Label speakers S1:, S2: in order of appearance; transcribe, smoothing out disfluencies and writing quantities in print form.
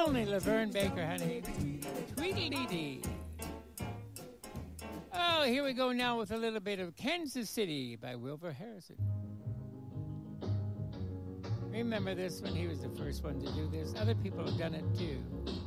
S1: only Laverne Baker, honey. Tweedledee. Oh, here we go now with a little bit of Kansas City by Wilbur Harrison. Remember this one? He was the first one to do this. Other people have done it too.